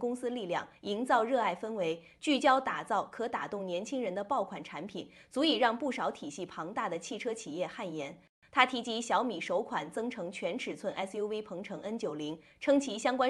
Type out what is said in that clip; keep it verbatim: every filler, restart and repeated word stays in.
公司力量，营造热爱氛围，聚焦打造可打动年轻人的爆款产品，足以让不少体系庞大的汽车企业汗颜。他提及小米首款增程全尺寸 S U V 鹏程 N 九十，称其相关